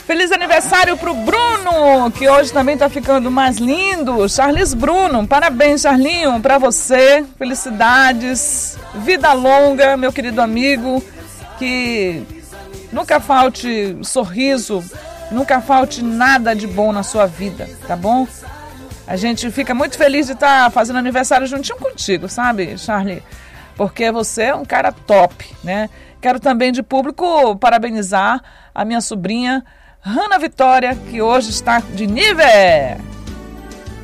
Feliz aniversário pro Bruno, que hoje também tá ficando mais lindo. Charles Bruno, parabéns, Charlinho, pra você. Felicidades, vida longa, meu querido amigo. Que nunca falte sorriso, nunca falte nada de bom na sua vida, tá bom? A gente fica muito feliz de estar fazendo aniversário juntinho contigo, sabe, Charlie? Porque você é um cara top, né? Quero também de público parabenizar a minha sobrinha, Hanna Vitória, que hoje está de nível.